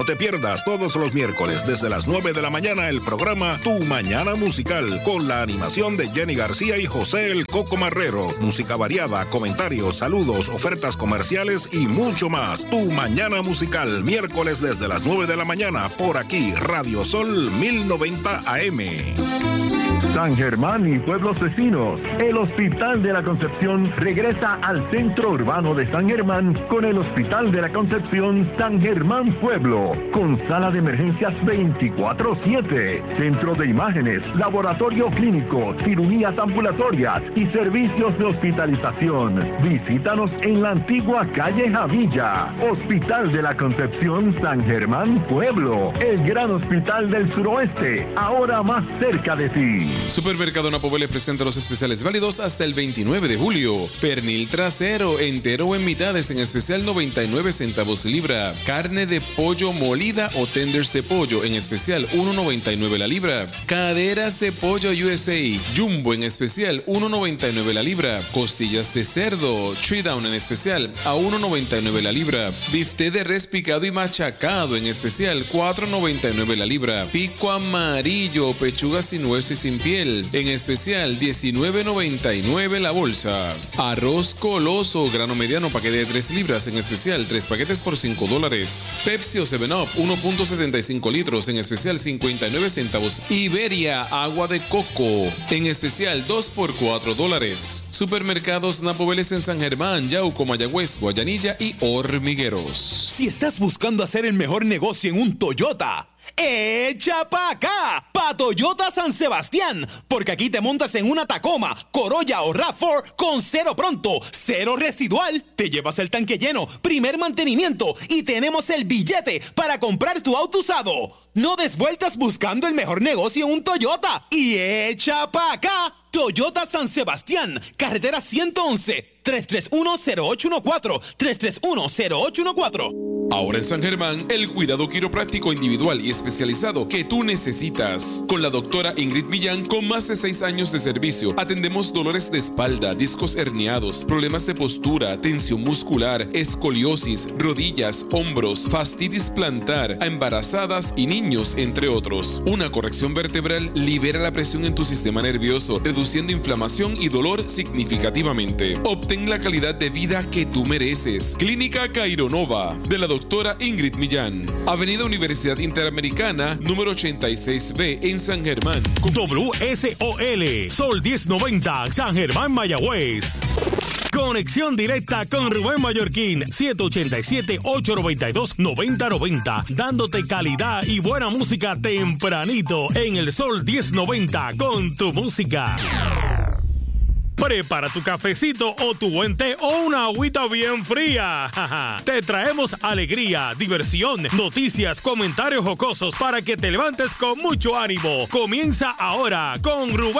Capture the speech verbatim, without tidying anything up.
No te pierdas todos los miércoles desde las nueve de la mañana el programa Tu Mañana Musical con la animación de Jenny García y José el Coco Marrero. Música variada, comentarios, saludos, ofertas comerciales y mucho más. Tu Mañana Musical, miércoles desde las nueve de la mañana por aquí, Radio Sol mil noventa A M. San Germán y pueblos vecinos, el Hospital de la Concepción regresa al centro urbano de San Germán con el Hospital de la Concepción San Germán Pueblo, con sala de emergencias veinticuatro siete, centro de imágenes, laboratorio clínico, cirugías ambulatorias y servicios de hospitalización. Visítanos en la antigua calle Javilla. Hospital de la Concepción San Germán Pueblo, el gran hospital del suroeste, ahora más cerca de ti. Supermercado Napo les presenta los especiales válidos hasta el veintinueve de julio. Pernil trasero, entero o en mitades en especial noventa y nueve centavos libra. Carne de pollo molida o tenders de pollo en especial uno noventa y nueve la libra. Caderas de pollo U S A Jumbo en especial uno noventa y nueve la libra. Costillas de cerdo Three Down en especial a uno noventa y nueve la libra. Bifte de res picado y machacado en especial cuatro noventa y nueve la libra. Pico amarillo, pechuga sin hueso y sin piel en especial diecinueve noventa y nueve la bolsa. Arroz coloso grano mediano paquete de tres libras en especial tres paquetes por cinco dólares. Pepsi o seven up uno punto setenta y cinco litros en especial cincuenta y nueve centavos. Iberia agua de coco en especial dos por cuatro dólares. Supermercados Napo Vélez en San Germán, Yauco, Mayagüez, Guayanilla y Hormigueros. Si estás buscando hacer el mejor negocio en un Toyota, ¡echa pa' acá! Pa' Toyota San Sebastián, porque aquí te montas en una Tacoma, Corolla o RAV cuatro con cero pronto, cero residual, te llevas el tanque lleno, primer mantenimiento y tenemos el billete para comprar tu auto usado. No des vueltas buscando el mejor negocio en un Toyota y echa pa' acá. Toyota San Sebastián, carretera ciento once, tres tres uno cero ocho uno cuatro, tres tres uno cero ocho uno cuatro. Ahora en San Germán, el cuidado quiropráctico individual y especializado que tú necesitas. Con la doctora Ingrid Millán, con más de seis años de servicio, atendemos dolores de espalda, discos herniados, problemas de postura, tensión muscular, escoliosis, rodillas, hombros, fastitis plantar, a embarazadas y niños, entre otros. Una corrección vertebral libera la presión en tu sistema nervioso, reduciendo inflamación y dolor significativamente. Obtén la calidad de vida que tú mereces. Clínica Caironova, de la doctora Ingrid Millán. Avenida Universidad Interamericana, número ochenta y seis B, en San Germán. W S O L, Sol diez noventa, San Germán, Mayagüez. Conexión directa con Rubén Mallorquín, siete ocho siete, ocho nueve dos, nueve cero nueve cero, dándote calidad y buena música tempranito en el Sol diez noventa con tu música. Prepara tu cafecito o tu buen té o una agüita bien fría. Te traemos alegría, diversión, noticias, comentarios jocosos para que te levantes con mucho ánimo. Comienza ahora con Rubén